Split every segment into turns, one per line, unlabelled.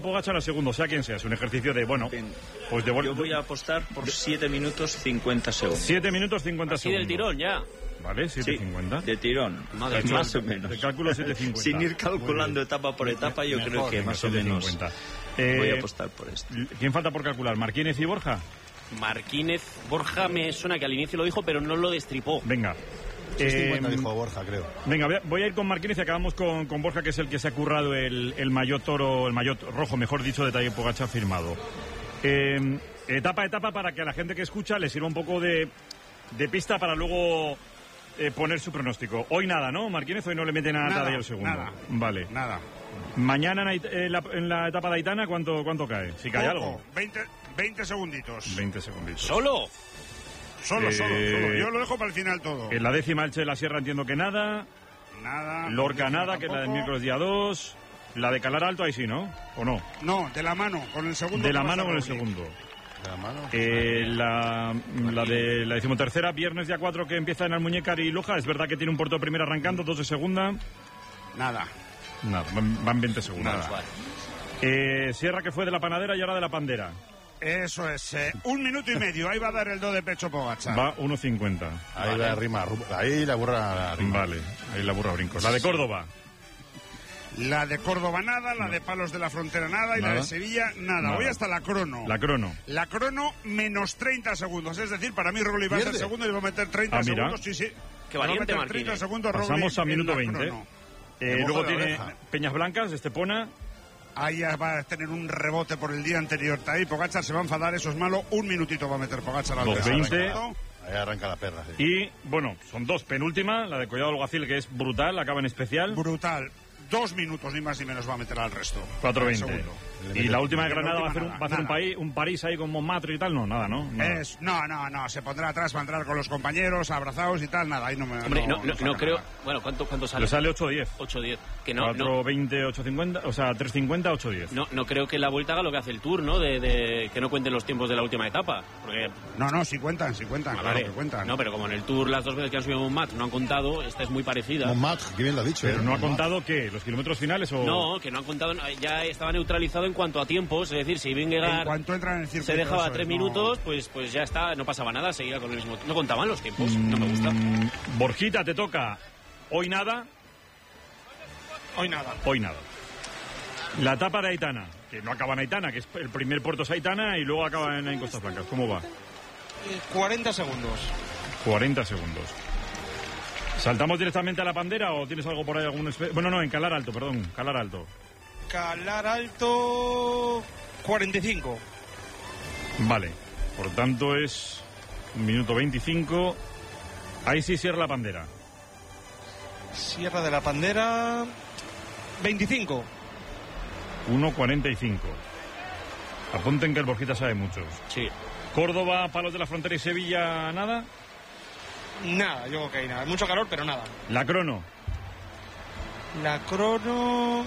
Pogačar al segundo, sea quien sea. Es un ejercicio de, bueno, pues de...
Yo voy a apostar por 7 minutos 50 segundos.
7 minutos 50
Así
segundos.
del tirón ya.
Vale, 7.50.
Sí, de tirón.
Madre
Más o menos.
De cálculo 7.50.
Sin ir calculando etapa por etapa, yo creo que más o menos voy a apostar por esto.
¿Quién falta por calcular? ¿Marquínez y Borja?
Marquínez, Borja me suena que al inicio lo dijo, pero no lo destripó.
Venga.
6.50 dijo Borja, creo.
Venga, voy a ir con Marquínez y acabamos con Borja, que es el que se ha currado el maillot toro, el maillot rojo, mejor dicho, de Tadej Pogačar firmado. Etapa a etapa, para que a la gente que escucha le sirva un poco de pista para luego poner su pronóstico. Hoy nada, ¿no, Marquínez? Hoy no le mete nada a Tadej el segundo.
Nada.
Vale.
Nada.
Mañana en la etapa de Aitana, ¿cuánto cae? Si cae algo.
20 segunditos.
20 segunditos.
¿Solo?
Solo. Yo lo dejo para el final todo.
En la 10ª Elche de la Sierra entiendo que nada.
Nada.
Lorca nada, que es la del miércoles día 2. La de Calar Alto ahí sí, ¿no? ¿O no?
No, de la mano, con el segundo.
De la mano con el segundo.
¿De la mano?
La de la 13ª, viernes día 4, que empieza en Almuñécar y Loja. Es verdad que tiene un puerto de primera arrancando, 2 de segunda.
Nada.
Nada, van 20 segundos.
Nada.
Sierra, que fue de la Panadera y ahora de la Pandera.
Eso es, 1 minuto y medio. Ahí va a dar el do de pecho Pogačar.
Va 1.50.
Ahí la rima, ahí la burra rima.
Vale, ahí la burra brincos. La de Córdoba.
La de Córdoba nada, la de Palos de la Frontera nada y
Nada.
la de Sevilla nada. Voy hasta la crono.
La crono.
La crono menos 30 segundos. Es decir, para mí Roglic va a ser
¿Pierde?
segundo y va a meter 30
Ah, mira.
segundos. Sí.
Qué
Va a
valiente,
meter 30
Marquínez.
segundos
Pasamos
Roglic
a
en
minuto
la
20.
crono.
Luego
mojo de
tiene
oreja.
Peñas Blancas, Estepona.
Ahí ya va a tener un rebote por el día anterior. Ahí Pogačar se va a enfadar, eso es malo. 1 minutito va a meter Pogačar al
2:20.
descanso.
Ahí arranca la perra, sí.
Y, bueno, son 2. Penúltima, la de Collado Alguacil, que es brutal, acaba en especial.
Brutal. 2 minutos ni más ni menos va a meter al resto.
4:20.
Segundo.
Y la última de
Y la
Granada va a
última
hacer
nada.
un París ahí con Montmartre y tal. No, nada, ¿no? Nada.
No, se pondrá atrás para entrar con los compañeros, abrazados y tal, nada, ahí no me...
Hombre, no
saca
creo...
nada.
Bueno, ¿cuánto sale?
Le sale 8.10.
8-10. Que no,
4.20, 8.50, o sea, 3.50, 8.10.
no creo que la Vuelta haga lo que hace el Tour, ¿no? De que no cuenten los tiempos de la última etapa. Porque,
No, sí cuentan, claro
vale,
que cuentan.
no, pero como en el Tour las 2 veces que han subido Montmartre no han contado, esta es muy parecida.
Montmartre, que bien lo ha dicho.
Pero no ha contado, ¿qué? ¿Los kilómetros finales o...?
No, que no han contado, ya estaba neutralizado en cuanto a tiempos, es decir, si
En
Vingegaard
cuanto entran en el circuito...
se dejaba
eso
3
es,
minutos, pues ya está, no pasaba nada, seguía con el mismo... No contaban los tiempos, no me gusta.
Borjita, te toca. Hoy nada.
Hoy nada.
Hoy nada. La etapa de Aitana, que no acaba en Aitana, que es el primer puerto es Aitana y luego acaba en Costas Blancas. ¿Cómo va?
40 segundos.
40 segundos. ¿Saltamos directamente a la Pandera o tienes algo por ahí? Bueno, no, en Calar Alto, perdón. Calar Alto.
Calar Alto 45.
Vale. Por tanto es 1 minuto 25. Ahí sí cierra la Pandera.
Sierra de la Pandera 25.
1.45. Apunten que el Borjita sabe mucho.
Sí.
Córdoba, Palos de la Frontera y Sevilla, nada.
Nada, yo creo que hay nada. Mucho calor, pero nada.
La crono.
La crono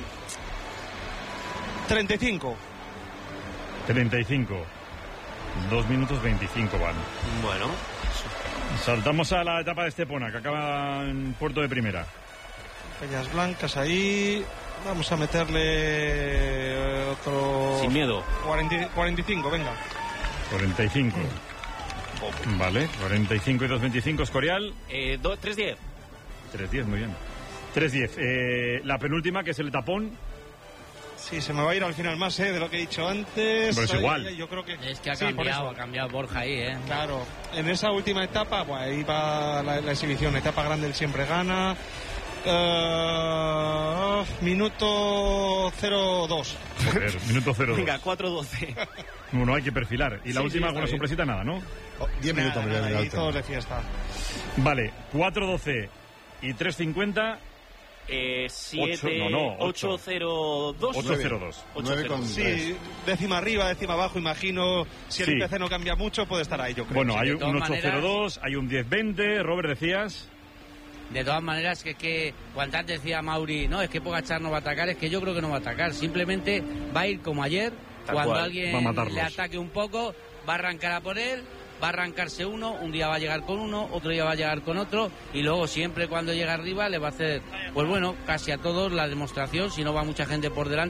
35.
35. 2 minutos 25 van.
Bueno,
Saltamos a la etapa de Estepona, que acaba en puerto de primera.
Peñas Blancas ahí. Vamos a meterle otro...
sin miedo.
45, venga.
45. Vale, 45 y 2.25, Escorial.
3-10.
3.10, muy bien. 3.10. La penúltima, que es el tapón.
Sí, se me va a ir al final más, de lo que he dicho antes.
Pero es igual.
Yo creo que...
Es que ha
Sí, por eso.
cambiado Borja ahí,
Claro, en esa última etapa, pues ahí va la exhibición. Etapa grande él siempre gana. Minuto 02.
Joder, minuto 02.
Venga, 4-12.
Bueno, hay que perfilar. Y la
Sí,
última,
sí,
alguna
está
sorpresita, nada, ¿no?
10 minutos, me voy a mirar
Ahí
el tema.
todos de fiesta.
Vale, 4.12 y 3.50.
8-0-2.
8.02.
9,3.
Sí, décima arriba, décima abajo, imagino. Si el
Sí.
IPC no cambia mucho, puede estar ahí, yo creo.
Bueno, hay
de
un
todas
8.02, hay un 10.20. Robert, decías.
De todas maneras, que cuando antes decía Mauri, no, es que Pogačar no va a atacar, es que yo creo que no va a atacar. Simplemente va a ir como ayer,
Tal
cuando
cual.
Va a
alguien
matarlos.
le ataque un poco, va a arrancar a por él, va a arrancarse uno, un día va a llegar con uno, otro día va a llegar con otro, y luego siempre cuando llega arriba le va a hacer, pues bueno, casi a todos la demostración, si no va mucha gente por delante,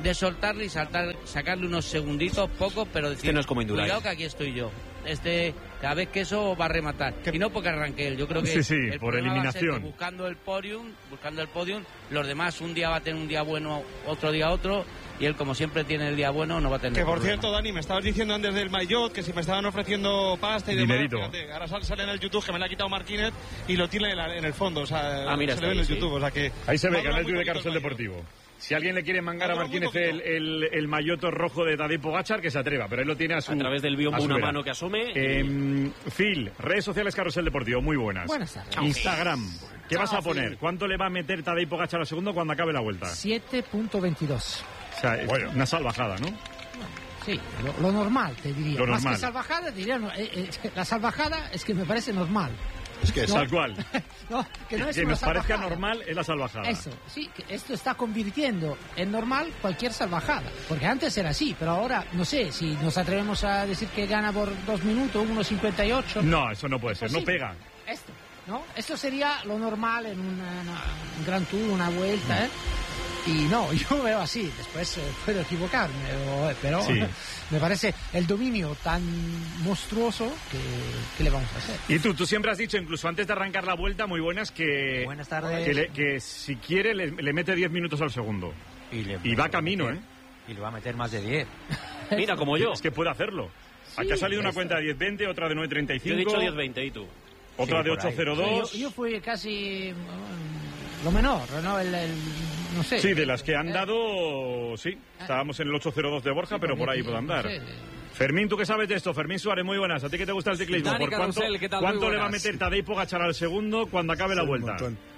de soltarle y sacarle unos segunditos, pocos, pero decir,
que no es como Indurain.
Cuidado que aquí estoy yo. Cada vez que eso va a rematar. Y no porque arranque él, yo creo que
el por eliminación.
Buscando el podium, los demás un día va a tener un día bueno, otro día otro, y él como siempre tiene el día bueno no va a tener
Que por
problema.
cierto, Dani, me estabas diciendo antes del maillot que si me estaban ofreciendo pasta y demás, fíjate, ahora sale en el YouTube que me la ha quitado Marquínez y lo tiene en el fondo, o sea,
mira,
se le ve en el YouTube, o sea que...
Ahí se ve, canal YouTube de Carrusel Deportivo. Si alguien le quiere mangar a Marquínez el maillot rojo de Tadej Pogačar, que se atreva, pero él lo tiene a
través del biombo una mano que asome.
Phil, redes sociales Carrusel Deportivo, muy buenas.
Buenas tardes.
Instagram, ¿qué vas a poner?
Phil.
¿Cuánto le va a meter Tadej Pogačar al segundo cuando acabe la vuelta?
7.22.
O sea, bueno, una salvajada, ¿no?
Sí, lo normal, te diría.
Lo
Más
normal.
que salvajada, diría, la salvajada es que me parece normal.
Es que
Tal cual.
No, que no es
Que
una
nos parezca
salvajada.
normal es la salvajada.
Eso, sí, que esto está convirtiendo en normal cualquier salvajada. Porque antes era así, pero ahora, no sé, si nos atrevemos a decir que gana por 2 minutos, 1.58.
No, eso no puede ser, no pega.
Esto, ¿no? Esto sería lo normal en un Gran Tour, una vuelta, ¿eh? Y no, yo veo así, después puedo equivocarme, pero
Sí.
me parece el dominio tan monstruoso que le vamos a hacer.
Y tú siempre has dicho, incluso antes de arrancar la vuelta, muy buenas, que,
Buenas tardes.
que si quiere le mete 10 minutos al segundo. Y va camino, ¿eh?
Y le va a meter más de 10.
Mira, como yo.
Es que puede hacerlo. Aquí ha salido una cuenta de 10.20, otra de 9.35.
Yo he dicho 10.20, ¿y tú?
Otra
Sí,
de
por ahí.
8.02.
Yo fui casi lo menor, ¿no? No sé.
Sí, de las que han dado, sí. Estábamos en el 8.02 de Borja, pero por ahí puede andar.
No sé.
Fermín, ¿tú qué sabes de esto? Fermín Suárez, muy buenas. ¿A ti que te gusta el ciclismo?
Dani
¿Por cuánto,
Carrusel, ¿qué tal?
cuánto
Muy
le va a
buenas.
meter Tadej Pogačar al segundo cuando acabe la vuelta?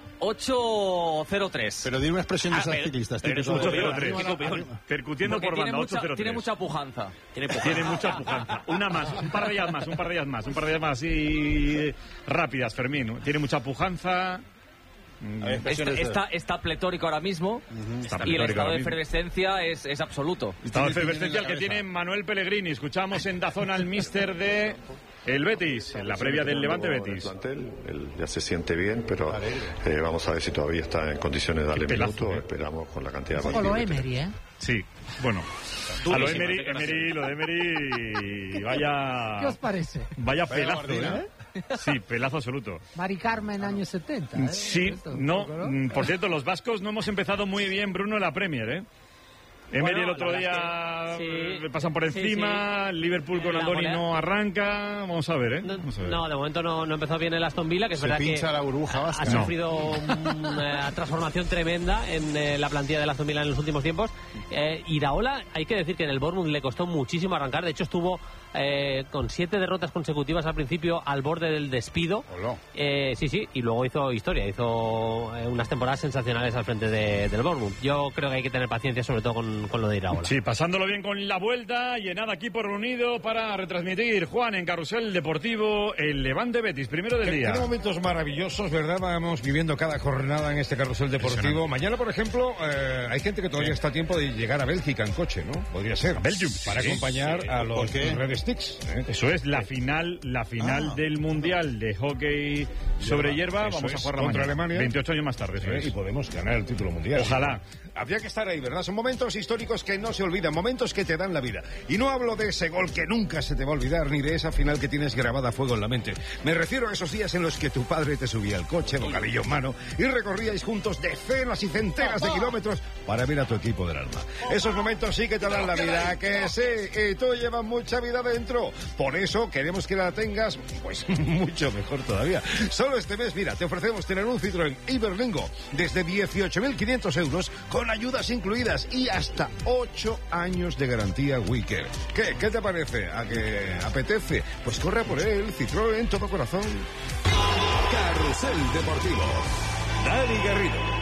8.03.
Pero dime una expresión de esas ciclistas.
Pero es
tipo,
8.03. Percutiendo
Porque
por banda, 8.03.
tiene mucha pujanza.
Tiene mucha pujanza. Una más, un par de días más y rápidas, Fermín. Tiene mucha pujanza.
Está pletórico ahora mismo
Está
y el
pletórico
estado
ahora
de
mismo.
efervescencia es absoluto.
Estado de efervescencia el que tiene Manuel Pellegrini. Escuchamos en Dazón al míster de el Betis, en la previa del Levante Betis.
Él ya se siente bien, pero vamos a ver si todavía está en condiciones de darle
pelazo,
minutos. Esperamos con la cantidad de
Un poco lo
partidos que
Emery, ¿eh?
Sí, bueno. A lo de Emery, vaya...
¿Qué os parece?
Vaya pelazo, ¿eh? Sí, pelazo absoluto.
Mari Carmen, años 70. ¿eh?
Sí,
Esto, un
no,
poco, ¿no?
por cierto, los vascos no hemos empezado muy bien, Bruno, en la Premier, ¿eh? Emery el otro día pasan por encima, Liverpool con Andoni no arranca, vamos a ver, ¿eh? Vamos a ver.
No, de momento no empezó bien el Aston Villa, que es verdad que
la burbuja vasca.
ha sufrido una transformación tremenda en la plantilla del Aston Villa en los últimos tiempos. Iraola, hay que decir que en el Bournemouth le costó muchísimo arrancar, de hecho estuvo con 7 derrotas consecutivas al principio al borde del despido. Sí, y luego hizo historia, hizo unas temporadas sensacionales al frente del Bournemouth. Yo creo que hay que tener paciencia, sobre todo con lo de Iraola.
Sí, pasándolo bien con la vuelta, llenada aquí por Reunido para retransmitir, Juan, en Carrusel Deportivo, el Levante Betis, primero del día.
Qué momentos maravillosos, ¿verdad? Vamos viviendo cada jornada en este Carrusel Deportivo. Mañana, por ejemplo, hay gente que todavía está a tiempo de llegar a Bélgica en coche, ¿no? Podría ser.
Belgium.
Para acompañar a los Red Sticks.
Eso es la final del Mundial de Hockey sobre hierba.
Eso
Vamos a
es,
jugar
contra
mañana.
Alemania.
28 años más tarde, eso es.
Y podemos ganar el título mundial.
Ojalá.
Habría que estar ahí, ¿verdad? Son momentos históricos que no se olvidan, momentos que te dan la vida. Y no hablo de ese gol que nunca se te va a olvidar, ni de esa final que tienes grabada a fuego en la mente. Me refiero a esos días en los que tu padre te subía al coche, bocadillo en mano, y recorríais juntos decenas y centenas de kilómetros para ver a tu equipo del alma. Esos momentos sí que te dan la vida, que sí, y tú llevas mucha vida dentro. Por eso queremos que la tengas, pues, mucho mejor todavía. Solo este mes, mira, te ofrecemos tener un Citroën Iberlingo desde 18.500 euros con ayudas incluidas y hasta 8 años de garantía Wicker. ¿Qué te parece? ¿A que apetece? Pues corre por él, Citroën en todo corazón.
Carrusel Deportivo.
Dani Garrido.